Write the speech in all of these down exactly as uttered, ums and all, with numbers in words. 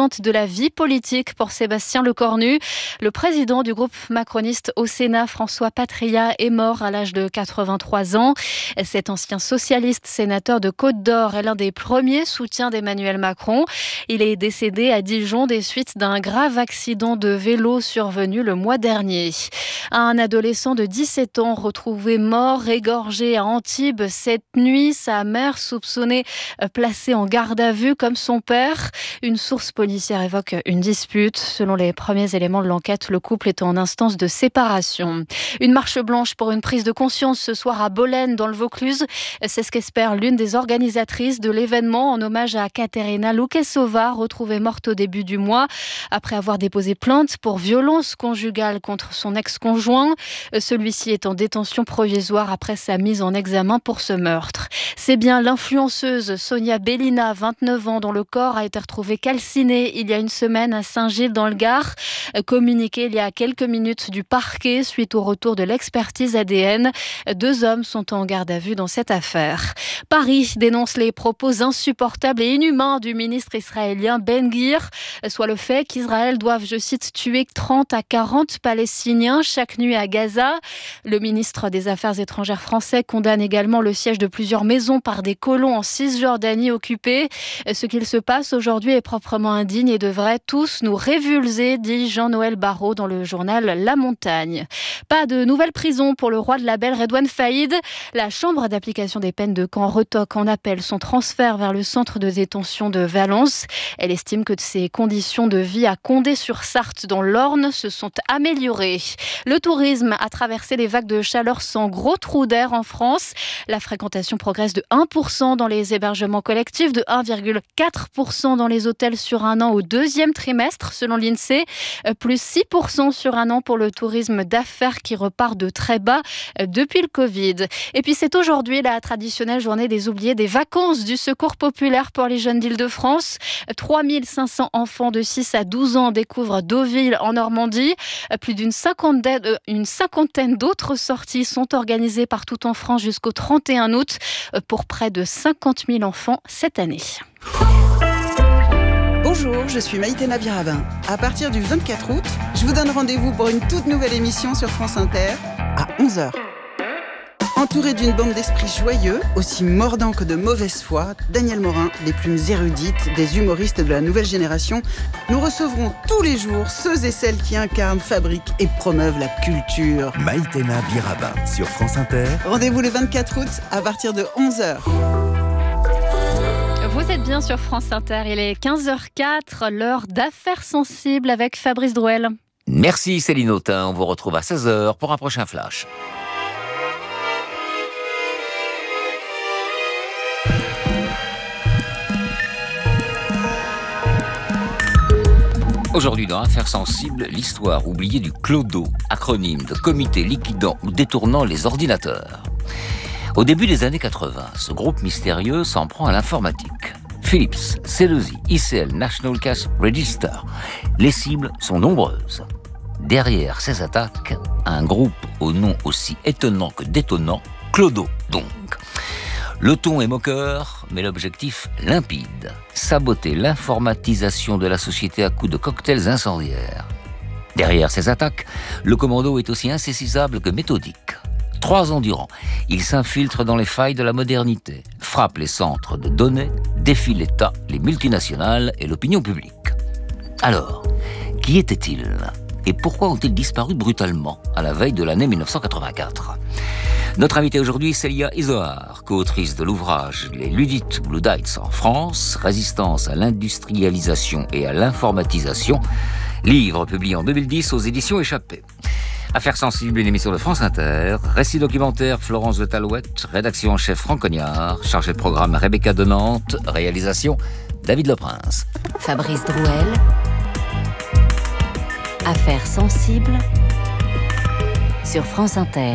importante de la vie politique pour Sébastien Lecornu. Le président du groupe macroniste au Sénat, François Patriat, est mort à l'âge de quatre-vingt-trois ans. Cet ancien socialiste sénateur de Côte-d'Or est l'un des premiers soutiens d'Emmanuel Macron. Il est décédé à Dijon des suites d'un grave accident de vélo survenu le mois dernier. Un adolescent de dix-sept ans retrouvé mort, égorgé à Antibes cette nuit. Sa mère soupçonnée placée en garde à vue comme son père. Une source policière évoque une dispute. Selon les premiers éléments de l'enquête, le couple est en instance de séparation. Une marche blanche pour une prise de conscience ce soir à Bolène dans le Vaucluse. C'est ce qu'espère l'une des organisatrices de l'événement en hommage à Katerina Lukesova, retrouvée morte au début du mois après avoir déposé plainte pour violence conjugale contre son ex-conjoint. Celui-ci est en détention provisoire après sa mise en examen pour ce meurtre. C'est bien l'influenceuse Sonia Bellina, vingt-neuf ans, dont le corps a été retrouvé calciné il y a une semaine à Saint-Gilles dans le Gard. Communiqué il y a quelques minutes du parquet suite au retour de l'expertise A D N. Deux hommes sont en garde à vue dans cette affaire. Paris dénonce les propos insupportables et inhumains du ministre israélien Ben Gvir, soit le fait qu'Israël doive, je cite, tuer trente à quarante Palestiniens chaque nuit à Gaza. Le ministre des Affaires étrangères français condamne également le siège de plusieurs maisons par des colons en Cisjordanie occupée. Ce qu'il se passe aujourd'hui est proprement indigne et devrait tous nous révulser, dit Jean-Noël Barrot dans le journal La Montagne. Pas de nouvelle prison pour le roi de la Belle Redouane Faïd. La chambre d'application des peines de Caen retoque en appel son transfert vers le centre de détention de Valence. Elle estime que ses conditions de vie à Condé-sur-Sarthe dans l'Orne se sont améliorées. Le tourisme a traversé les vagues de chaleur sans gros trou d'air en France. La fréquentation progresse de un pour cent dans les hébergements collectifs, de un virgule quatre pour cent dans les hôtels sur un an au deuxième trimestre, selon l'INSEE, plus six pour cent sur un an pour le tourisme d'affaires qui repart de très bas depuis le Covid. Et puis c'est aujourd'hui la traditionnelle journée des oubliés des vacances du Secours populaire pour les jeunes d'Île-de-France. trois mille cinq cents enfants de six à douze ans découvrent Deauville en Normandie. Plus d'une cinquantaine, une cinquantaine d'autres sorties sont organisées partout en France jusqu'au trente et un août pour près de cinquante mille enfants cette année. Bonjour, je suis Maïtena Birabin. À partir du vingt-quatre août, je vous donne rendez-vous pour une toute nouvelle émission sur France Inter à onze heures. Entouré d'une bande d'esprits joyeux, aussi mordants que de mauvaise foi, Daniel Morin, des plumes érudites, des humoristes de la nouvelle génération, nous recevrons tous les jours ceux et celles qui incarnent, fabriquent et promeuvent la culture. Maïtena Birabin sur France Inter. Rendez-vous le vingt-quatre août à partir de onze heures. Vous êtes bien sur France Inter, il est quinze heures quatre, l'heure d'affaires sensibles avec Fabrice Drouel. Merci Céline Autain, on vous retrouve à seize heures pour un prochain flash. Aujourd'hui dans Affaires sensibles, l'histoire oubliée du clodo, acronyme de comité liquidant ou détournant les ordinateurs. Au début des années quatre-vingts, ce groupe mystérieux s'en prend à l'informatique. Philips, Cellusi, I C L, National Cash Register. Les cibles sont nombreuses. Derrière ces attaques, un groupe au nom aussi étonnant que détonnant, Clodo donc. Le ton est moqueur, mais l'objectif limpide. Saboter l'informatisation de la société à coups de cocktails incendiaires. Derrière ces attaques, le commando est aussi insaisissable que méthodique. Trois ans durant, il s'infiltre dans les failles de la modernité, frappe les centres de données, défie l'État, les multinationales et l'opinion publique. Alors, qui étaient-ils ? Et pourquoi ont-ils disparu brutalement à la veille de l'année dix-neuf cent quatre-vingt-quatre ? Notre invitée aujourd'hui, Célia Izoard, co-autrice de l'ouvrage « Les Luddites ou Luddites en France, résistance à l'industrialisation et à l'informatisation », livre publié en deux mille dix aux éditions Échappée. Affaires sensibles, une émission de France Inter, récit documentaire Florence de Talouette, rédaction en chef Franck Cognard, chargé de programme Rebecca de Nantes, réalisation David Leprince. Fabrice Drouel, Affaires sensibles sur France Inter.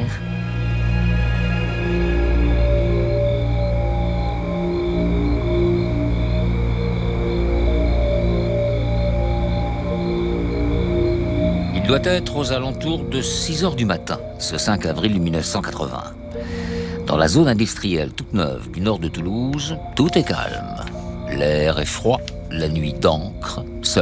Il doit être aux alentours de six heures du matin, ce cinq avril mille neuf cent quatre-vingts. Dans la zone industrielle toute neuve du nord de Toulouse, tout est calme. L'air est froid, la nuit d'encre, seul